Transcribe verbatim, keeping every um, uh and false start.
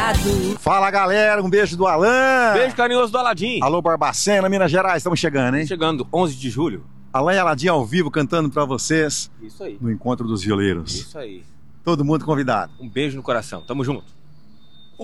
Dourado. Fala, galera, um beijo do Alan. Beijo carinhoso do Aladim. Alô, Barbacena, Minas Gerais, estamos chegando, hein? Chegando onze de julho. Alan e Aladim ao vivo cantando pra vocês Isso aí. no Encontro dos Violeiros. Isso aí. Todo mundo convidado. Um beijo no coração. Tamo junto.